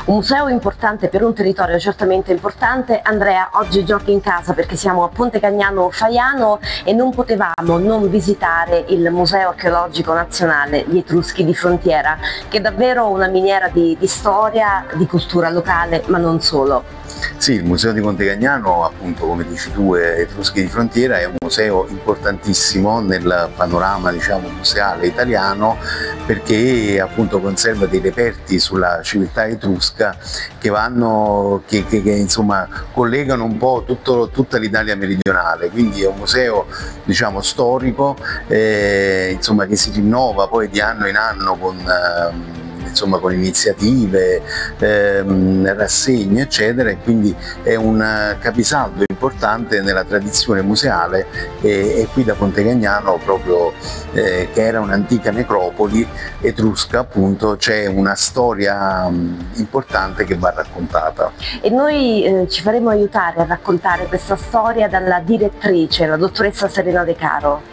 Un museo importante per un territorio certamente importante. Andrea, oggi giochi in casa perché siamo a Ponte Cagnano Faiano e non potevamo non visitare il Museo Archeologico Nazionale Gli Etruschi di Frontiera, che è davvero una miniera di storia, di cultura locale, ma non solo. Sì, il Museo di Ponte Cagnano, appunto come dici tu, Etruschi di Frontiera, è un museo importantissimo nel panorama, diciamo, museale italiano, perché appunto conserva dei reperti sulla civiltà etrusca che insomma collegano un po' tutta l'Italia meridionale. Quindi è un museo, diciamo, storico, insomma, che si rinnova poi di anno in anno con iniziative, rassegne eccetera, e quindi è un capisaldo importante nella tradizione museale e qui da Ponte Cagnano, proprio che era un'antica necropoli etrusca, appunto, c'è una storia importante che va raccontata. E noi ci faremo aiutare a raccontare questa storia dalla direttrice, la dottoressa Serena De Caro.